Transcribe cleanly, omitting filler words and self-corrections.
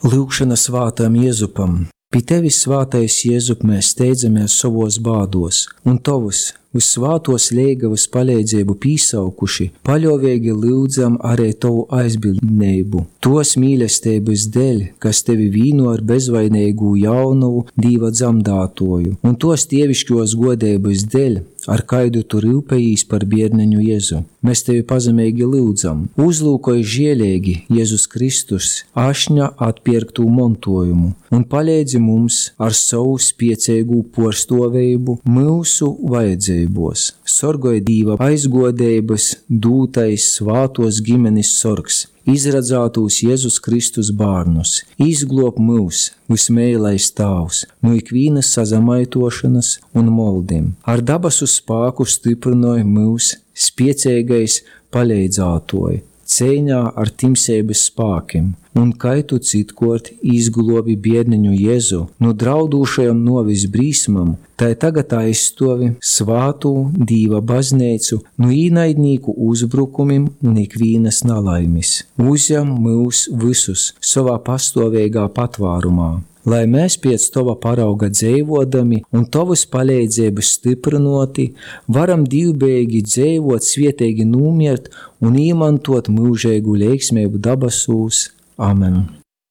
Lūkšana svātām Jēzupam. Pie tevis, svātais Jēzup, mēs steidzamies savos bādos, un tavus visvātos liegavas palīdzību pīsaukuši, paļovīgi lūdzam arī tavu aizbildnību. Tos mīlestības dēļ, kas tevi vīno ar bezvainīgu jaunavu Dīva dzamdātoju, un tos tievišķos godības dēļ, ar kaidu tu rūpējīs par biedneņu Jēzu. Mēs tevi pazemīgi lūdzam. Uzlūkoj žielīgi Jēzus Kristus ašņa atpirktu montojumu un palīdzi mums ar savu spiecīgu porstovību mūsu vajadzībos. Sorgoj Dīva aizgodības dūtais svātos ģimenes sorgs. Izradzātūs Jēzus Kristus bārnus, izglob mūs, vismēlais Tavs, no ikvīnas sazamaitošanas un moldim. Ar dabasu spāku stiprinoja mūs spiecīgais palīdzātoji, cīņā ar timsības spākiem, un kai tu citkort izglobi biedneņu Jēzu no draudūšajam novis brīsmam, tai tagad aizstovi svātū Dīva bazneicu no īnaidnīku uzbrukumim un ikvīnas nalaimis. Uzjam mūs visus savā pastāvīgā patvārumā, lai mēs pēc Tava parauga dzīvodami un Tavas palīdzības stiprinoti, varam divbēgi dzīvot, svietīgi numiert un īmantot mūžēgu leiksmību dabasūs. Amen.